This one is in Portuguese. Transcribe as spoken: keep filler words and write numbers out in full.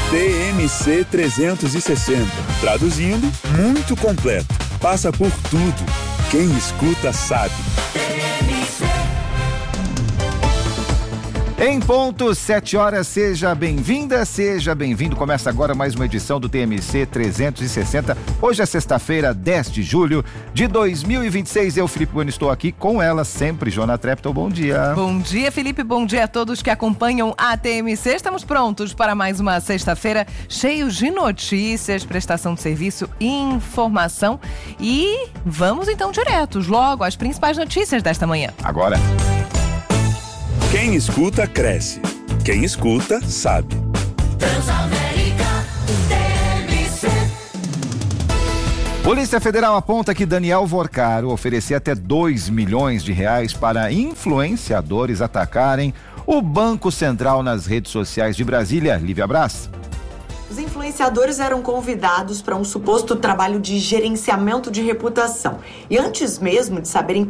T M C trezentos e sessenta. Traduzindo, muito completo. Passa por tudo. Quem escuta sabe. Em ponto, sete horas, seja bem-vinda, seja bem-vindo. Começa agora mais uma edição do T M C trezentos e sessenta. Hoje é sexta-feira, dez de julho de dois mil e vinte e seis. Eu, Felipe Bueno, estou aqui com ela sempre, Jona Trepton. Bom dia. Bom dia, Felipe. Bom dia a todos que acompanham a T M C. Estamos prontos para mais uma sexta-feira cheios de notícias, prestação de serviço, informação. E vamos então diretos, logo, às principais notícias desta manhã. Agora. Quem escuta, cresce. Quem escuta, sabe. Transamérica T M C. Polícia Federal aponta que Daniel Vorcaro oferecia até dois milhões de reais para influenciadores atacarem o Banco Central nas redes sociais de Brasília. Lívia Brás. Os influenciadores eram convidados para um suposto trabalho de gerenciamento de reputação. E antes mesmo de saberem